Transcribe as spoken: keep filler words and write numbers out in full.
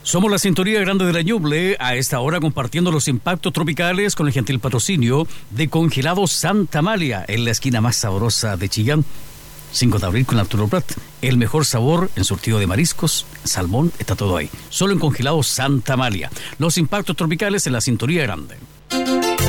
Somos la sintonía grande de la Ñuble, a esta hora compartiendo los impactos tropicales con el gentil patrocinio de Congelados Santa Amalia, en la esquina más sabrosa de Chillán. cinco de abril con Arturo Prat. El mejor sabor en surtido de mariscos, salmón, está todo ahí. Solo en Congelados Santa Amalia. Los impactos tropicales en la sintonía grande.